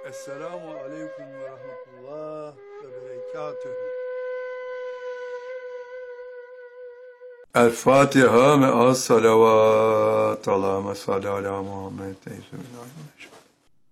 Esselamu aleyküm ve rahmetullah ve berekatühü. El Fatiha ve as salavat. Allahümme salli ala Muhammed.